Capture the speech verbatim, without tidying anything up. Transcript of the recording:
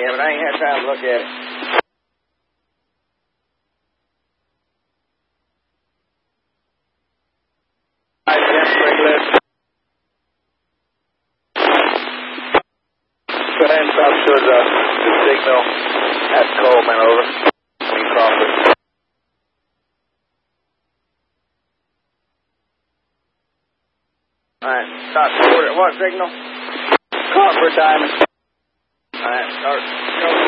Yeah, but I ain't had time to look at it. All right, Jim, regular. Go ahead and stop to the, the signal at Coleman, over. Me, Crawford. Alright, start forward at what signal? Crawford Diamond. Alright, start. Go.